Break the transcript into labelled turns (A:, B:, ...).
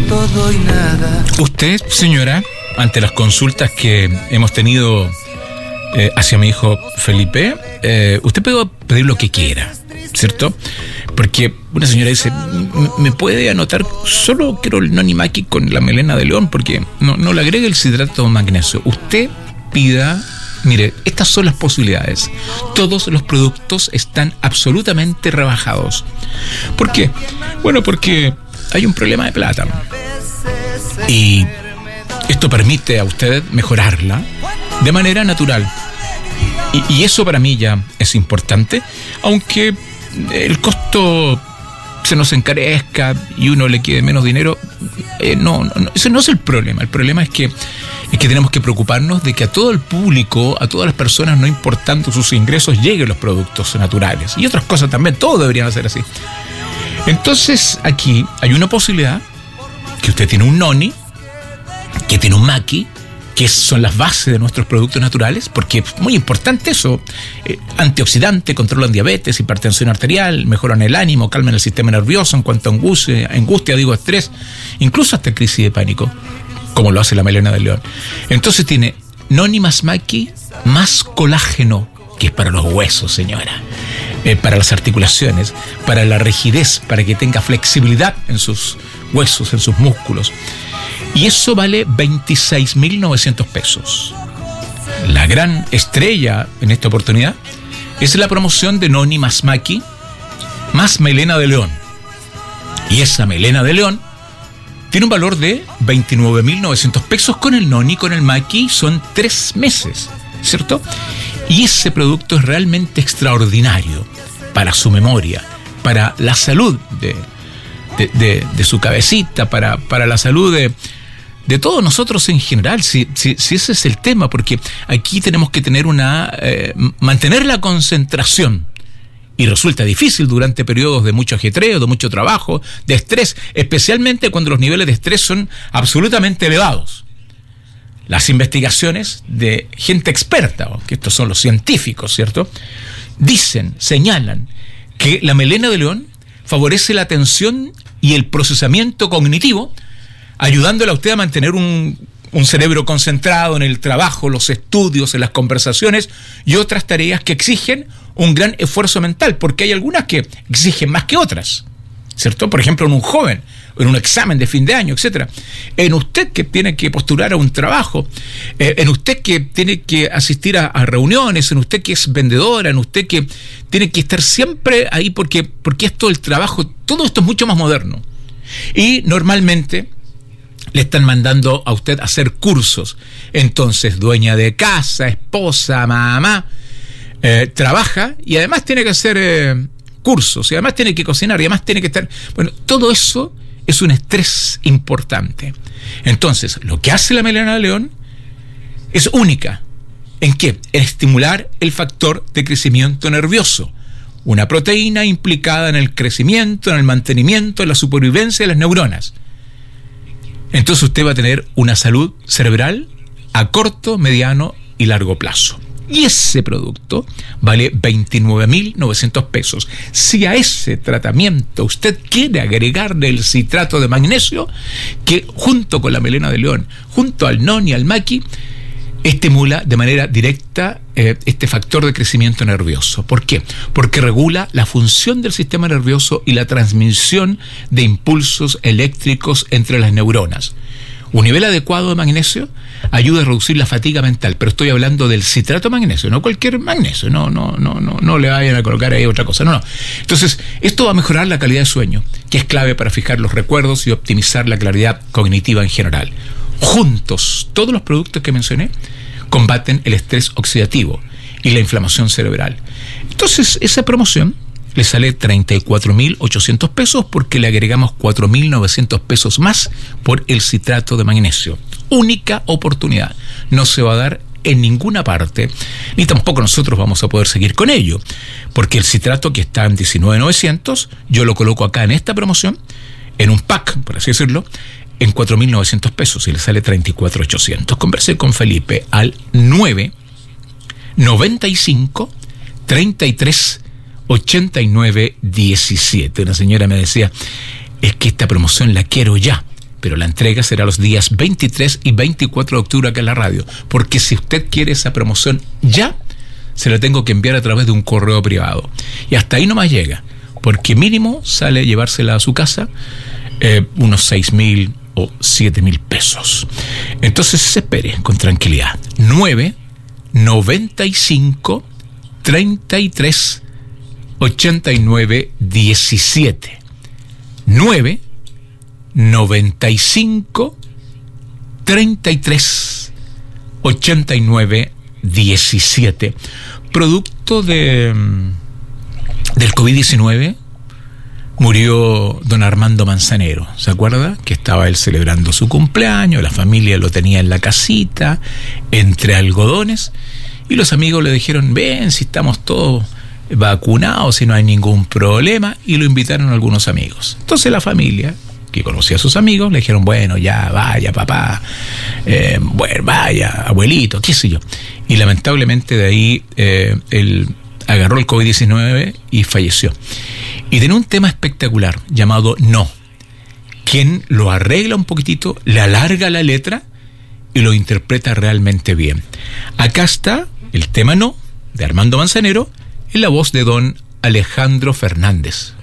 A: todo y nada.
B: Usted, señora, ante las consultas que hemos tenido hacia mi hijo Felipe, usted puede pedir lo que quiera, ¿cierto? Porque una señora dice, ¿me puede anotar? Solo quiero el Noni Maqui con la melena de león, porque no le agregue el citrato de magnesio. Usted pida, mire, estas son las posibilidades. Todos los productos están absolutamente rebajados. ¿Por qué? Bueno, porque hay un problema de plata. Y esto permite a usted mejorarla de manera natural. Y eso para mí ya es importante, aunque el costo se nos encarezca y uno le quede menos dinero, no, ese no es el problema. El problema es que tenemos que preocuparnos de que a todo el público, a todas las personas, no importando sus ingresos, lleguen los productos naturales. Y otras cosas también, todos deberían ser así. Entonces, aquí hay una posibilidad que usted tiene un Noni, que tiene un Maqui, que son las bases de nuestros productos naturales, porque es muy importante eso. Antioxidante, controlan diabetes, hipertensión arterial, mejoran el ánimo, calman el sistema nervioso en cuanto a angustia, estrés, incluso hasta crisis de pánico, como lo hace la melena de león. Entonces tiene Noni más Maqui más colágeno, que es para los huesos, señora, para las articulaciones, para la rigidez, para que tenga flexibilidad en sus huesos, en sus músculos. Y eso vale 26.900 pesos. La gran estrella en esta oportunidad es la promoción de Noni más Maqui más melena de león. Y esa melena de león tiene un valor de 29.900 pesos. Con el Noni, con el Maqui, son 3 meses, ¿cierto? Y ese producto es realmente extraordinario para su memoria, para la salud de su cabecita, para la salud de todos nosotros en general, si ese es el tema, porque aquí tenemos que tener mantener la concentración. Y resulta difícil durante periodos de mucho ajetreo, de mucho trabajo, de estrés, especialmente cuando los niveles de estrés son absolutamente elevados. Las investigaciones de gente experta, que estos son los científicos, ¿cierto?, señalan que la melena de león favorece la atención y el procesamiento cognitivo, ayudándole a usted a mantener un cerebro concentrado en el trabajo, los estudios, en las conversaciones y otras tareas que exigen un gran esfuerzo mental, porque hay algunas que exigen más que otras, ¿cierto? Por ejemplo, en un joven, en un examen de fin de año, etcétera. En usted que tiene que postular a un trabajo, en usted que tiene que asistir a reuniones, en usted que es vendedora, en usted que tiene que estar siempre ahí porque esto del trabajo, todo esto es mucho más moderno. Y normalmente le están mandando a usted a hacer cursos. Entonces, dueña de casa, esposa, mamá, trabaja y además tiene que hacer cursos, y además tiene que cocinar, y además tiene que estar... Bueno, todo eso es un estrés importante. Entonces, lo que hace la melena de león es única. ¿En qué? En estimular el factor de crecimiento nervioso, una proteína implicada en el crecimiento, en el mantenimiento, en la supervivencia de las neuronas. Entonces usted va a tener una salud cerebral a corto, mediano y largo plazo. Y ese producto vale 29.900 pesos. Si a ese tratamiento usted quiere agregarle el citrato de magnesio, que junto con la melena de león, junto al Noni y al Maqui, estimula de manera directa este factor de crecimiento nervioso. ¿Por qué? Porque regula la función del sistema nervioso y la transmisión de impulsos eléctricos entre las neuronas. Un nivel adecuado de magnesio ayuda a reducir la fatiga mental, pero estoy hablando del citrato de magnesio, no cualquier magnesio, no le vayan a colocar ahí otra cosa, no. Entonces, esto va a mejorar la calidad de sueño, que es clave para fijar los recuerdos y optimizar la claridad cognitiva en general. Juntos, todos los productos que mencioné combaten el estrés oxidativo y la inflamación cerebral. Entonces, esa promoción le sale 34.800 pesos porque le agregamos 4.900 pesos más por el citrato de magnesio. Única oportunidad. No se va a dar en ninguna parte, ni tampoco nosotros vamos a poder seguir con ello, porque el citrato, que está en 19.900, yo lo coloco acá en esta promoción, en un pack, por así decirlo, en 4.900 pesos y le sale 34.800. Conversé con Felipe al 995 33 89 17. Una señora me decía, es que esta promoción la quiero ya. pero la entrega será los días 23 y 24 de octubre acá en la radio, porque si usted quiere esa promoción ya, se la tengo que enviar a través de un correo privado. Y hasta ahí nomás llega, porque mínimo sale llevársela a su casa unos 6.000 o 7.000 pesos. Entonces se espere con tranquilidad. 995 33 89 17. 995 33 89 17. Producto del COVID-19 murió don Armando Manzanero. ¿Se acuerda? Que estaba él celebrando su cumpleaños, la familia lo tenía en la casita, entre algodones, y los amigos le dijeron, ven, si estamos todos vacunados, si no hay ningún problema, y lo invitaron a algunos amigos. Entonces la familia, que conocía a sus amigos, le dijeron, bueno, ya, vaya papá, bueno, vaya, abuelito, qué sé yo. Y lamentablemente de ahí él agarró el COVID-19 y falleció. Y tiene un tema espectacular llamado No, quien lo arregla un poquitito, le alarga la letra y lo interpreta realmente bien. Acá está el tema No, de Armando Manzanero, en la voz de don Alejandro Fernández.